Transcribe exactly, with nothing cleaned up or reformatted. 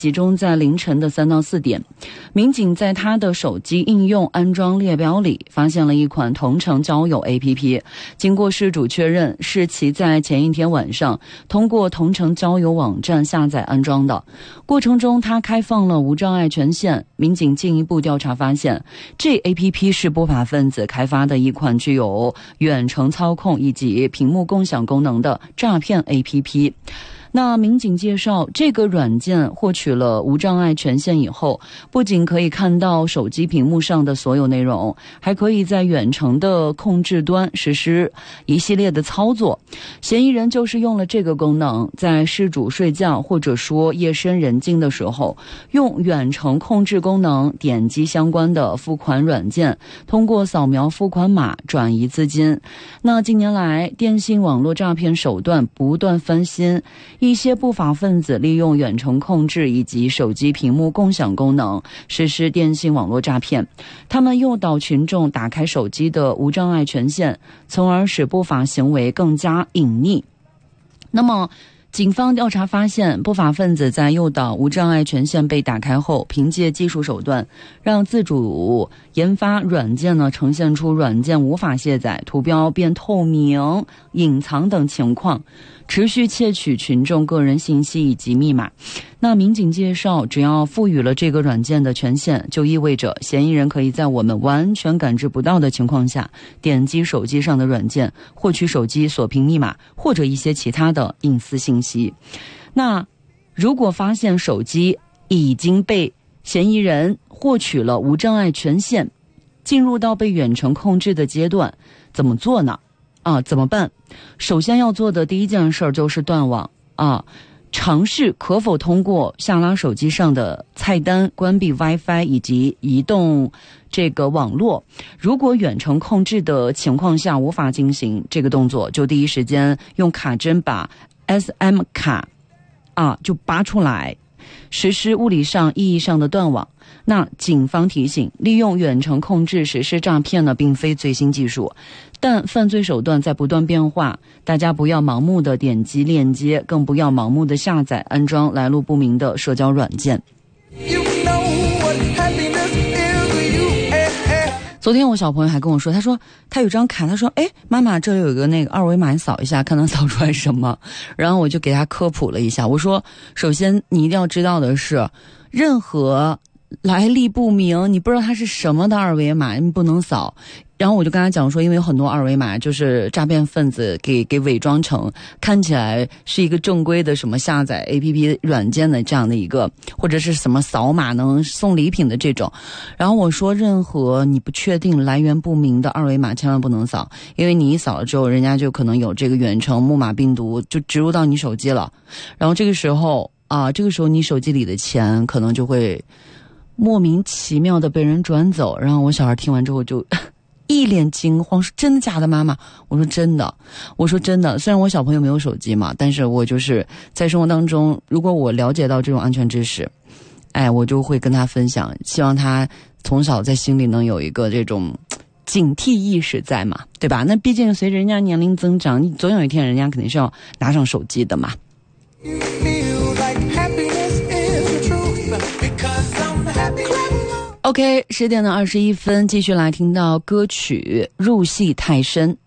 集中在凌晨的三到四点，民警在他的手机应用安装列表里发现了一款同城交友 A P P， 经过事主确认，是其在前一天晚上通过同城交友网站下载安装的。过程中他开放了无障碍权限，民警进一步调查发现，这 A P P 是不法分子开发的一款具有远程操控以及屏幕共享功能的诈骗 A P P。那民警介绍，这个软件获取了无障碍权限以后，不仅可以看到手机屏幕上的所有内容，还可以在远程的控制端实施一系列的操作。嫌疑人就是用了这个功能，在事主睡觉或者说夜深人静的时候，用远程控制功能点击相关的付款软件，通过扫描付款码转移资金。那近年来，电信网络诈骗手段不断翻新，一些不法分子利用远程控制以及手机屏幕共享功能实施电信网络诈骗。他们诱导群众打开手机的无障碍权限，从而使不法行为更加隐匿。那么警方调查发现，不法分子在诱导无障碍权限被打开后，凭借技术手段让自主研发软件呢呈现出软件无法卸载、图标变透明、隐藏等情况，持续窃取群众个人信息以及密码。那民警介绍，只要赋予了这个软件的权限，就意味着嫌疑人可以在我们完全感知不到的情况下，点击手机上的软件，获取手机锁屏密码或者一些其他的隐私信息。那如果发现手机已经被嫌疑人获取了无障碍权限，进入到被远程控制的阶段，怎么做呢？啊，怎么办？首先要做的第一件事就是断网啊，尝试可否通过下拉手机上的菜单关闭 WiFi 以及移动这个网络。如果远程控制的情况下无法进行这个动作，就第一时间用卡针把 S M 卡啊就拔出来，实施物理上意义上的断网。那警方提醒，利用远程控制实施诈骗呢，并非最新技术，但犯罪手段在不断变化，大家不要盲目的点击链接，更不要盲目的下载安装来路不明的社交软件。昨天我小朋友还跟我说，他说他有张卡，他说哎，妈妈这里有一个那个二维码，你扫一下看能扫出来什么。然后我就给他科普了一下，我说首先你一定要知道的是，任何来历不明，你不知道它是什么的二维码你不能扫。然后我就跟他讲说，因为有很多二维码就是诈骗分子给给伪装成看起来是一个正规的什么下载 A P P 软件的这样的一个，或者是什么扫码能送礼品的这种。然后我说任何你不确定来源不明的二维码千万不能扫，因为你一扫了之后，人家就可能有这个远程木马病毒就植入到你手机了。然后这个时候啊，这个时候你手机里的钱可能就会莫名其妙的被人转走。然后我小孩听完之后就一脸惊慌，说真的假的妈妈？我说真的，我说真的。虽然我小朋友没有手机嘛，但是我就是在生活当中，如果我了解到这种安全知识，哎，我就会跟他分享，希望他从小在心里能有一个这种警惕意识在嘛，对吧？那毕竟随着人家年龄增长，你总有一天人家肯定是要拿上手机的嘛。OK， 十点的二十一分，继续来听到歌曲《入戏太深》。